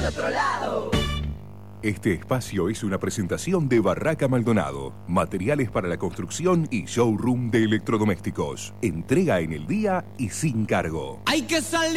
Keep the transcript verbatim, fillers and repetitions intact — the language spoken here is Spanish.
otro lado. Este espacio es una presentación de Barraca Maldonado, materiales para la construcción y showroom de electrodomésticos. Entrega en el día y sin cargo. Hay que salir.